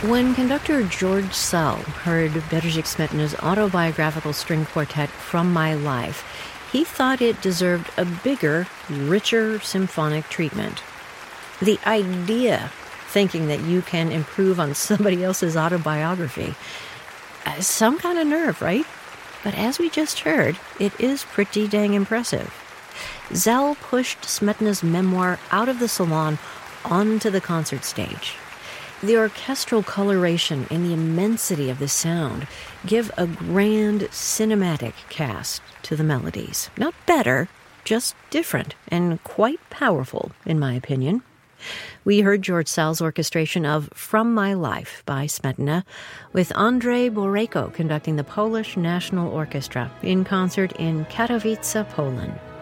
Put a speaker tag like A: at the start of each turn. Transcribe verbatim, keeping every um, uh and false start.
A: When conductor George Szell heard Bedřich Smetana's autobiographical string quartet From My Life, he thought it deserved a bigger, richer symphonic treatment. The idea, thinking that you can improve on somebody else's autobiography, uh, some kind of nerve, right? But as we just heard, it is pretty dang impressive. Szell pushed Smetana's memoir out of the salon onto the concert stage. The orchestral coloration and the immensity of the sound give a grand cinematic cast to the melodies. Not better, just different and quite powerful, in my opinion. We heard George Szell's orchestration of From My Life by Smetana, with Andrzej Borejko conducting the Polish National Orchestra in concert in Katowice, Poland.